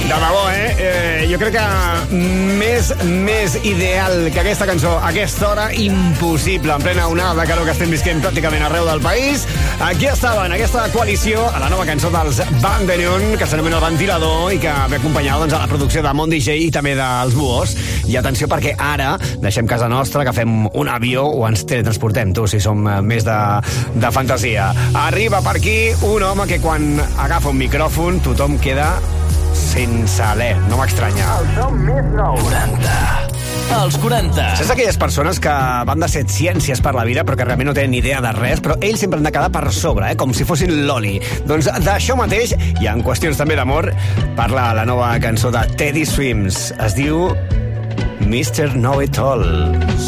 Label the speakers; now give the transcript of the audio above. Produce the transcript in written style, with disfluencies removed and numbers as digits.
Speaker 1: De debò, jo crec que més ideal que aquesta cançó a aquesta hora, impossible, en plena onada de calor que estem visquent pràcticament arreu del país. Aquí estaven, aquesta coalició, a la nova cançó dels Band de Neon, que s'anomena El Ventilador, i que ve acompanyada a la producció de Mon DJ i també dels Buos. I atenció, perquè ara deixem casa nostra, agafem un avió o ens teletransportem, si som més de fantasia. Arriba per aquí un home que quan agafa un micròfon tothom queda sense alè, no m'estranya.
Speaker 2: El som més nou.
Speaker 3: 40. Els 40.
Speaker 1: Saps aquelles persones que van de set ciències per la vida però que realment no tenen ni idea de res, però ells sempre han de quedar per sobre, com si fossin l'oli? Doncs d'això mateix, i en qüestions també d'amor, parla la nova cançó de Teddy Swims. Es diu Mr. Know-It-All.